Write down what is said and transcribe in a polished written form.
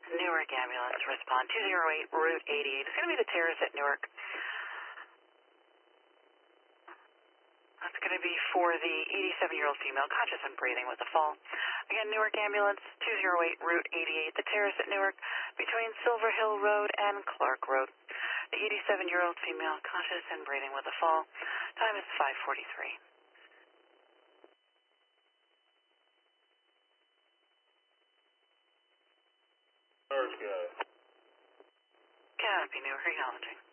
Newark ambulance, respond 208, Route 88. It's going to be the terrace at Newark. That's going to be for the 87-year-old female, conscious and breathing with a fall. Again, Newark ambulance, 208, Route 88, the terrace at Newark, between Silver Hill Road and Clark Road. The 87-year-old female, conscious and breathing with a fall. Time is 5:43. North guy. Canopy, Newark, acknowledging.